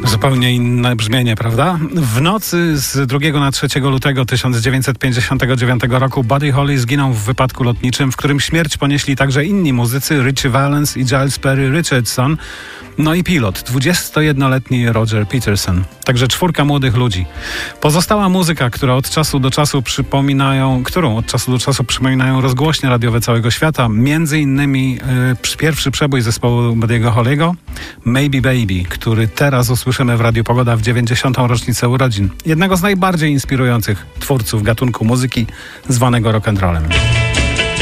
Zupełnie inne brzmienie, prawda? W nocy z 2 na 3 lutego 1959 roku Buddy Holly zginął w wypadku lotniczym, w którym śmierć ponieśli także inni muzycy, Ritchie Valens i Giles Perry Richardson, no i pilot, 21-letni Roger Peterson. Także 4 młodych ludzi. Pozostała muzyka, którą od czasu do czasu przypominają rozgłośnie radiowe całego świata, między innymi pierwszy przebój zespołu Buddy'ego Holly'ego, Maybe Baby, który teraz usłyszymy w Radiu Pogoda w 90. rocznicę urodzin. Jednego z najbardziej inspirujących twórców gatunku muzyki zwanego rock'n'rollem.